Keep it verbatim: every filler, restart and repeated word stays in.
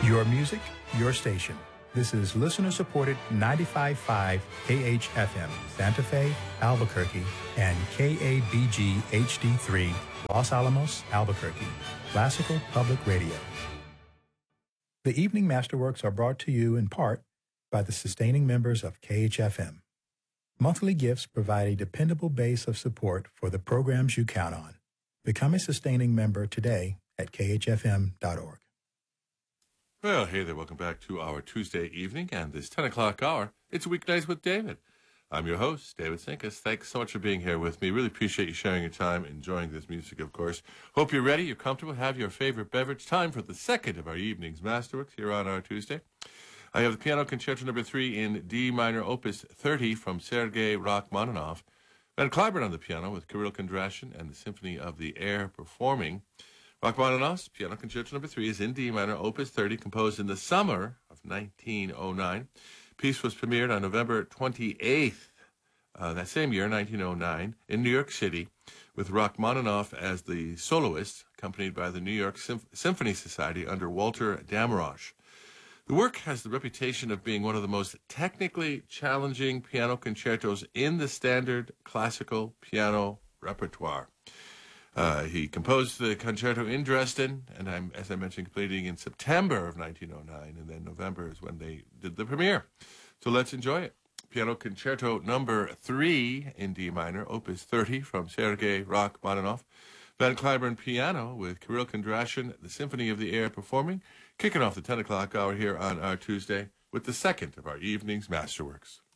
Your music, your station. This is listener-supported ninety-five point five K H F M, Santa Fe, Albuquerque, and K A B G H D three, Los Alamos, Albuquerque. Classical Public Radio. The Evening Masterworks are brought to you in part by the sustaining members of K H F M. Monthly gifts provide a dependable base of support for the programs you count on. Become a sustaining member today at K H F M dot org. Well, hey there. Welcome back to our Tuesday evening and this ten o'clock hour. It's Weeknights with David. I'm your host, David Sinkus. Thanks so much for being here with me. Really appreciate you sharing your time, enjoying this music, of course. Hope you're ready, you're comfortable, have your favorite beverage. Time for the second of our evening's Masterworks here on our Tuesday. I have the Piano Concerto Number three in D minor, Opus thirty from Sergei Rachmaninoff. Van Cliburn on the piano with Kirill Kondrashin and the Symphony of the Air performing. Rachmaninoff's Piano Concerto Number three is in D minor, Opus thirty, composed in the summer of nineteen oh nine. Piece was premiered on November twenty-eighth, uh, that same year, nineteen oh nine, in New York City, with Rachmaninoff as the soloist, accompanied by the New York Symph- Symphony Society under Walter Damrosch. The work has the reputation of being one of the most technically challenging piano concertos in the standard classical piano repertoire. Uh, he composed the concerto in Dresden, and I'm, as I mentioned, completing in September of nineteen oh nine, and then November is when they did the premiere. So let's enjoy it. Piano Concerto Number three in D minor, Opus thirty from Sergei Rachmaninoff. Van Cliburn piano with Kirill Kondrashin, the Symphony of the Air performing, kicking off the ten o'clock hour here on our Tuesday with the second of our evening's Masterworks.